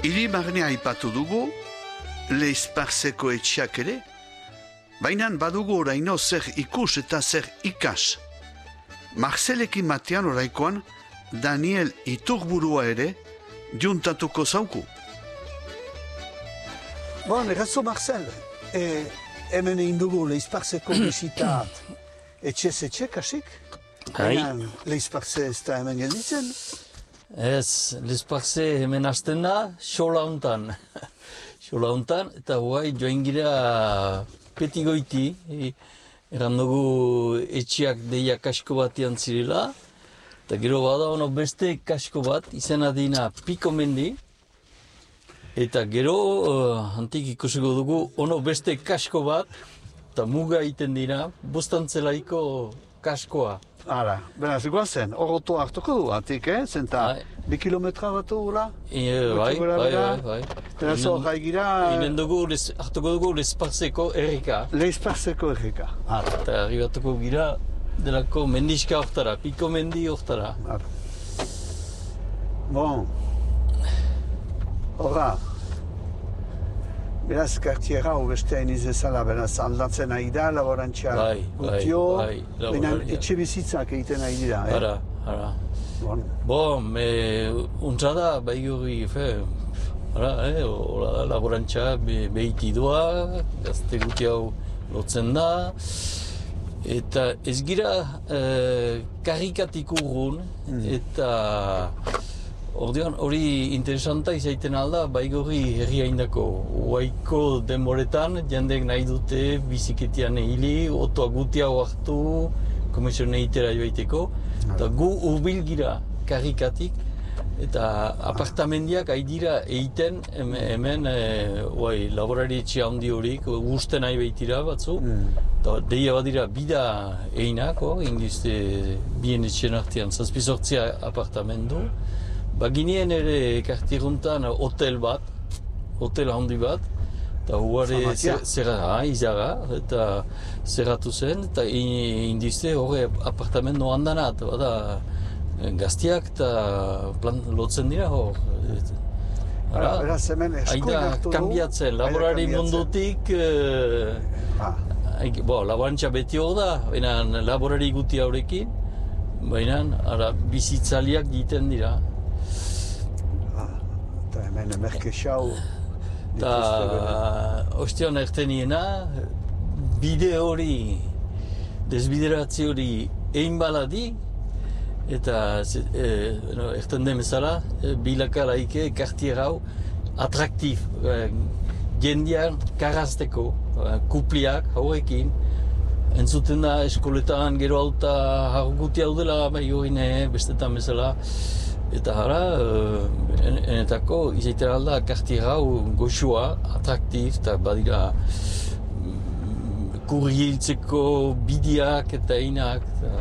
Hiri barnea aipatu dugu, Leizparzeko etxeak ere, baina badugu oraino zer ikus eta zer ikas. Marcelekin batean oraikoan, Daniel Iturburua ere, juntatuko zauku. Bon, errazo Marcel, hemen egin dugu Leizparzeko bisitat etxez etxe, kasik? Leizparze ez da hemen gelditzen? Ez, Leizparze hemen hasten da, xola hontan. Xola hontan, eta guai joan gira petigoiti, eran dugu etxeak deia kasko batian zirela, eta gero bada ono beste kasko bat, izena dina Piko Mendi, eta gero antik ikusiko dugu ono beste kasko bat, eta muga egiten dira, Bustantzelaiko kaskoa. Hala, beraz, guazen, horretu hartuko du, antik, zenta 2 kilometra batu gula? Bai. Beraz, horra egira... Hartuko dugu Leizparzeko erreka. Leizparzeko erreka, hala. Eta arribatuko gira delako mendiska hortara, Piko Mendi hortara. Bon. Horra. Beraz, kartiera beste hain izezala, beraz, aldatzen nahi da, laborantza gutio, baina etxe bizitzak egiten nahi dira. Hara. Bon, untza da, bai guri, laborantza behiti doa, gazte guti hau lotzen da, eta ez gira karrikatik urrun, eta ordean hori interesanta izaiten alda, baigorri herria indako. Uaiko denboretan, jendek nahi dute biziketian hili, otoa gutia hartu, komisio nehitera joaiteko, eta gu urbil gira karrikatik, eta apartamendiak haidira egiten hemen laborari etxe handi horik, gusten nahi behitira batzu, eta deia badira bida einak, indizte bien etxen artean, 7-8 apartamendu, baginien ere kartiruntan hotel handi bat, eta huare izaga, eta zerratu zen, eta indizte horre apartamendu handanat, bada gaztiak eta lotzen dira hor. Haida kambiatzen, laborari mundutik, laborantza beti hor da, baina laborari guti haurekin, baina bizitzaliak egiten dira. Eta hemen emerkexau... Eta ostean erteniena, bide hori, desbideratzi hori egin baladi, eta erten den bezala, bilakaraike kartier hau atraktif, jendean karazteko, kupliak hauekin, entzuten da eskoletan gero auta harguti hau dela, bai hori bestetan bezala, eta hara, enetako izaitera alda kartier hau goxua, atraktif, eta badira kurriiltzeko bideak eta inak,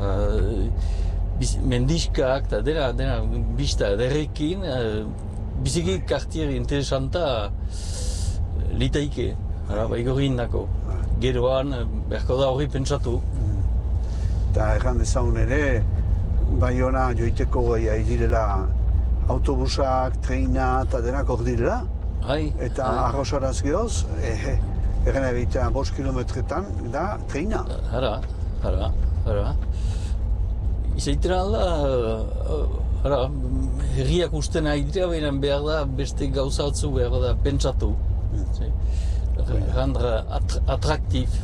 mendiskak, eta dena bista derrekin, biziki kartier interesanta litaike, baigorri indako. Geroan, berko da hori pentsatu. Eta erran dezagun ere, Baiona joiteko direla autobusak, treina eta denak hor direla. Eta arrosaraz gehoz, erren egitea 5 kilometretan da treina. Hara. Izaitera alda, herriak usten nahi dira, baina behar da beste gauzatzu behar da pentsatu. Rendre atraktif.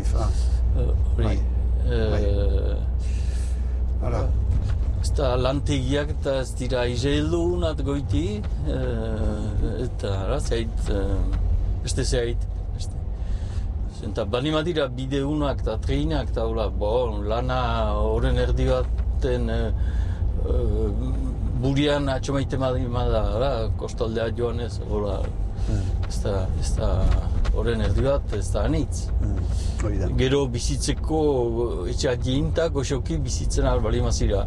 Ez da lantegiak eta ez dira izeldunat goiti, eta beste zehait. Eta balima dira bideunak eta treinak eta lana horren erdi baten burian atxomaite madima da, kostaldea joan ez, ez da horren erdi bat, ez da anitz. Gero bizitzeko etxeak jintak, goxoki bizitzen balima zira.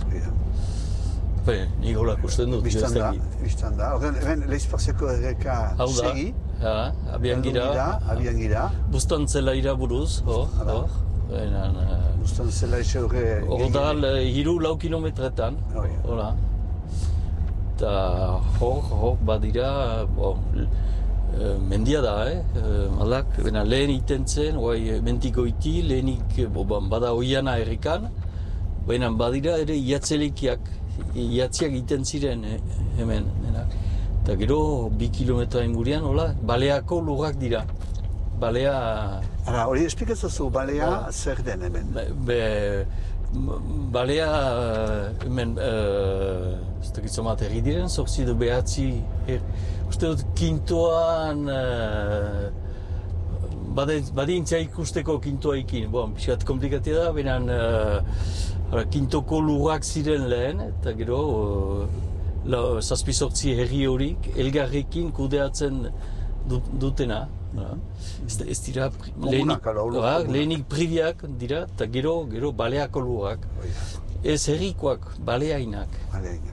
Nik holak usten dut. Bistan da. Horren Leizparzeko erreka segi. Abian gira. Bustantzela iraburuz. Bustantzela ise horre... Hor da, 3-4 kilometretan. eta hor badira, mendia da, malak, lehen iten zen, mentiko iti, lehenik bada oiana errikan, baina badira ere iatziak iten ziren hemen. Eta gero, 2 kilometroa ingurian, baleako lurrak dira. Balea... Ara, hori esplikatzazu, balea zer den hemen? Balea hemen, ez dakitzen bat erri diren, zortzi du behatzi, uste dut kintoan, badintzia ikusteko kintoaikin, pixkat komplikatia da, benen kintoko lurrak ziren lehen, eta gero, zazpizortzi herri horik, elgarrekin kudeatzen dutena. Ez dira lehenik priviak dira, eta gero baleako lurrak. Ez herrikoak, baleainak.